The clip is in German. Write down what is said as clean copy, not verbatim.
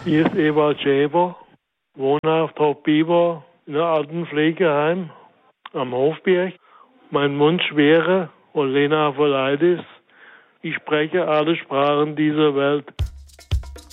Hier ist Ewald Schäfer, wohnhaft Hochbiber in einem alten Pflegeheim am Hofberg. Mein Wunsch wäre, und Lena verleiht ist, ich spreche alle Sprachen dieser Welt.